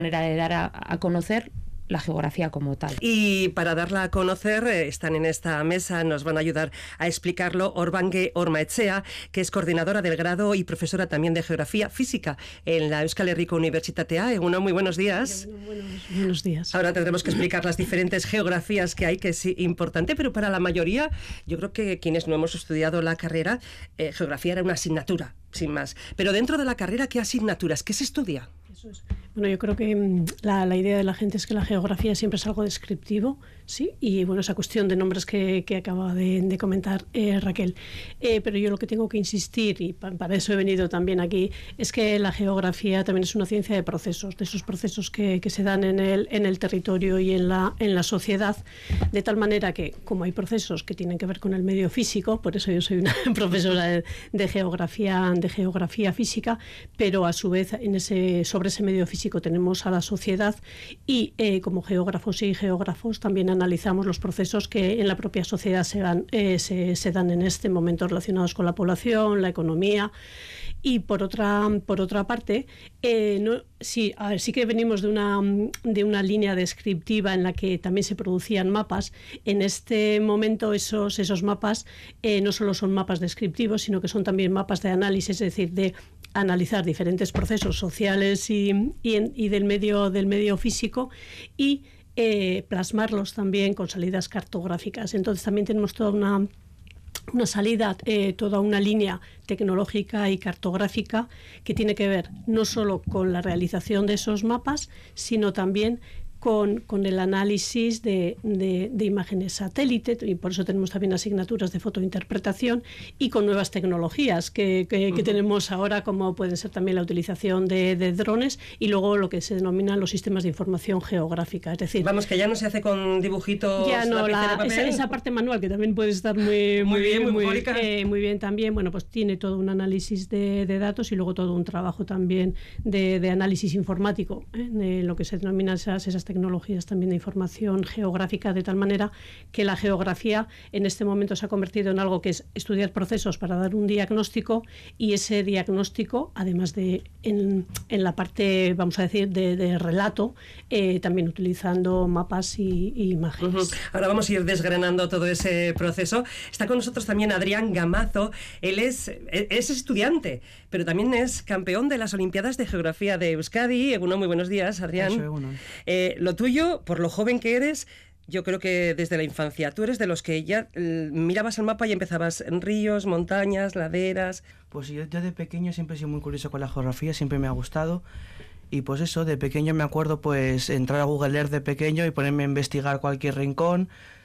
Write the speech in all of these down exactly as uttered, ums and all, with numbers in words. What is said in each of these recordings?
manera de dar a, a conocer la geografía como tal. Y para darla a conocer, eh, están en esta mesa, nos van a ayudar a explicarlo Orbange Ormaetxea, que es coordinadora del grado y profesora también de Geografía Física en la Euskal Herriko Unibertsitatea. Egunon, muy buenos días. Bueno, buenos, buenos días. Ahora tendremos que explicar las diferentes geografías que hay, que es importante, pero para la mayoría, yo creo que quienes no hemos estudiado la carrera, eh, geografía era una asignatura, sin más. Pero dentro de la carrera, ¿qué asignaturas? ¿Qué se estudia? Eso es. Bueno, yo creo que la, la idea de la gente es que la geografía siempre es algo descriptivo, ¿sí? Y bueno, esa cuestión de nombres que, que acaba de, de comentar eh, Raquel. Eh, pero yo lo que tengo que insistir, y pa, para eso he venido también aquí, es que la geografía también es una ciencia de procesos, de esos procesos que, que se dan en el, en el territorio y en la, en la sociedad, de tal manera que, como hay procesos que tienen que ver con el medio físico, por eso yo soy una profesora de, de geografía, de geografía física, pero a su vez en ese, sobre ese medio físico tenemos a la sociedad y eh, como geógrafos y geógrafos también analizamos los procesos que en la propia sociedad se dan, eh, se, se dan en este momento relacionados con la población, la economía. Y por otra, por otra parte, eh, no, sí, a ver, sí que venimos de una, de una línea descriptiva en la que también se producían mapas. En este momento esos, esos mapas eh, no solo son mapas descriptivos, sino que son también mapas de análisis, es decir, de analizar diferentes procesos sociales y, y, en, y del, medio, del medio físico y eh, plasmarlos también con salidas cartográficas. Entonces también tenemos toda una... una salida, eh, toda una línea tecnológica y cartográfica que tiene que ver no solo con la realización de esos mapas, sino también con, con el análisis de, de, de imágenes satélite, y por eso tenemos también asignaturas de fotointerpretación y con nuevas tecnologías que, que, que uh-huh. tenemos ahora, como pueden ser también la utilización de, de drones y luego lo que se denominan los sistemas de información geográfica. Es decir, vamos, que ya no se hace con dibujitos, ya no, la, papel. Esa, esa parte manual que también puede estar muy, muy, muy bien, muy, muy, eh, muy bien también, bueno, pues tiene todo un análisis de, de datos y luego todo un trabajo también de, de análisis informático, ¿eh? de lo que se denominan esas, esas tecnologías también de información geográfica, de tal manera que la geografía en este momento se ha convertido en algo que es estudiar procesos para dar un diagnóstico, y ese diagnóstico, además de en, en la parte, vamos a decir, de, de relato, eh, también utilizando mapas y, y imágenes. Uh-huh. Ahora vamos a ir desgranando todo ese proceso. Está con nosotros también Adrián Gamazo. Él es, es estudiante, pero también es campeón de las Olimpiadas de Geografía de Euskadi. Egunon, muy buenos días, Adrián. Eso, Egunon. Eh, lo tuyo, por lo joven que eres, yo creo que desde la infancia, tú eres de los que ya eh, mirabas el mapa y empezabas en ríos, montañas, laderas. Pues yo, yo de pequeño siempre he sido muy curioso con la geografía, siempre me ha gustado. Y pues eso, de pequeño me acuerdo pues entrar a Google Earth de pequeño y ponerme a investigar cualquier rincón.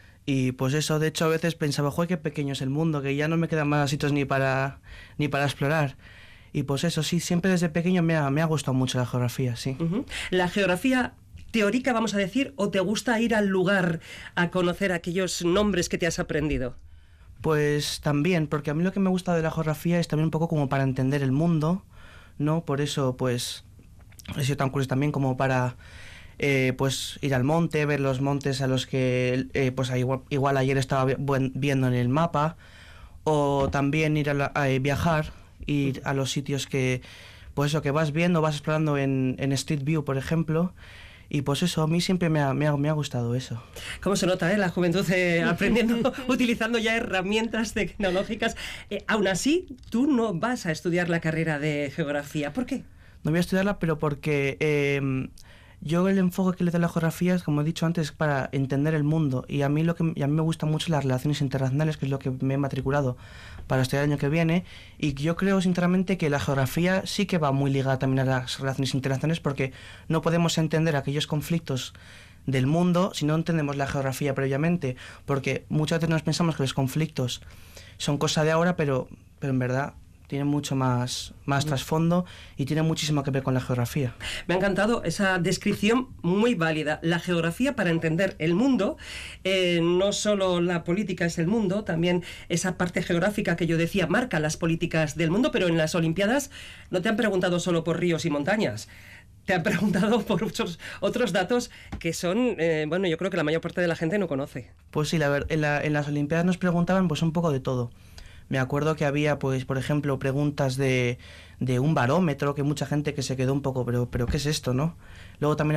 Y pues eso, de hecho a veces pensaba, joder, qué pequeño es el mundo, que ya no me quedan más sitios ni para, ni para explorar. Y pues eso, sí, siempre desde pequeño me ha, me ha gustado mucho la geografía, sí. Uh-huh. La geografía teórica, vamos a decir, o te gusta ir al lugar a conocer aquellos nombres que te has aprendido? Pues también, porque a mí lo que me gusta de la geografía es también un poco como para entender el mundo, ¿no? Por eso, pues, he sido tan curioso también como para eh, pues ir al monte, ver los montes a los que, eh, pues igual, igual ayer estaba viendo en el mapa, o también ir a, la, a viajar, ir a los sitios que, pues eso, que vas viendo, vas explorando en, en Street View, por ejemplo. Y pues eso, a mí siempre me ha, me ha, me ha gustado eso. ¿Cómo se nota, eh? La juventud eh, aprendiendo, utilizando ya herramientas tecnológicas? Eh, aún así, tú no vas a estudiar la carrera de geografía. ¿Por qué? No voy a estudiarla, pero porque eh, yo el enfoque que le doy a la geografía es, como he dicho antes, para entender el mundo. Y a mí, lo que, y a mí me gustan mucho las relaciones internacionales, que es lo que me he matriculado para estudiar el año que viene. Y yo creo sinceramente que la geografía sí que va muy ligada también a las relaciones internacionales, porque no podemos entender aquellos conflictos del mundo si no entendemos la geografía previamente, porque muchas veces nos pensamos que los conflictos son cosa de ahora, pero, pero en verdad tiene mucho más, más trasfondo y tiene muchísimo que ver con la geografía. Me ha encantado esa descripción muy válida. La geografía para entender el mundo, eh, no solo la política es el mundo, también esa parte geográfica que yo decía marca las políticas del mundo, pero en las Olimpiadas no te han preguntado solo por ríos y montañas. Te han preguntado por otros, otros datos que son, eh, bueno, yo creo que la mayor parte de la gente no conoce. Pues sí, la ver, en, la, en las Olimpiadas nos preguntaban pues un poco de todo. Me acuerdo que había, pues, por ejemplo, preguntas de, de un barómetro, que mucha gente que se quedó un poco, pero, pero ¿qué es esto, no? Luego también